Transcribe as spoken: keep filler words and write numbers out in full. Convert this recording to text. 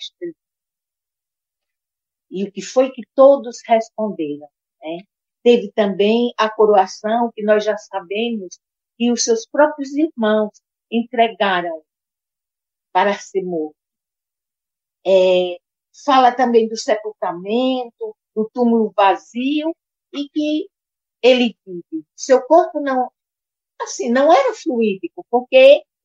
mestre. E o que foi que todos responderam, né? Teve também a coroação, que nós já sabemos que os seus próprios irmãos entregaram para ser morto. É, fala também do sepultamento, do túmulo vazio, e que ele vive. Seu corpo não, assim, não era fluídico, porque